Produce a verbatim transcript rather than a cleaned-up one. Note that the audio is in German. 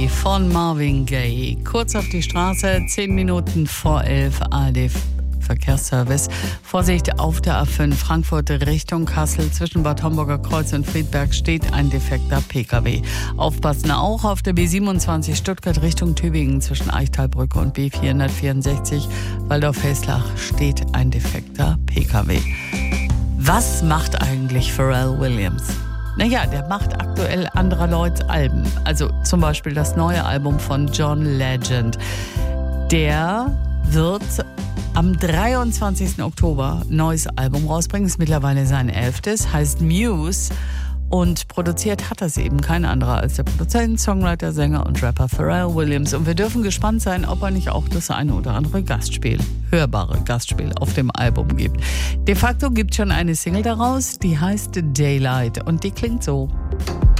Day von Marvin Gaye. Kurz auf die Straße, zehn Minuten vor elf, A R D Verkehrsservice. Vorsicht auf der A fünf Frankfurt Richtung Kassel. Zwischen Bad Homburger Kreuz und Friedberg steht ein defekter P K W. Aufpassen auch auf der B siebenundzwanzig Stuttgart Richtung Tübingen. Zwischen Eichtalbrücke und B vierhundertvierundsechzig Waldorf-Hessler steht ein defekter P K W. Was macht eigentlich Pharrell Williams? Naja, der macht aktuell anderer Leute Alben. Also zum Beispiel das neue Album von John Legend. Der wird am dreiundzwanzigsten Oktober ein neues Album rausbringen. Ist mittlerweile sein elftes, heißt Muse. Und produziert hat das eben kein anderer als der Produzent, Songwriter, Sänger und Rapper Pharrell Williams. Und wir dürfen gespannt sein, ob er nicht auch das eine oder andere Gastspiel, hörbare Gastspiel auf dem Album gibt. De facto gibt schon eine Single daraus, die heißt Daylight und die klingt so.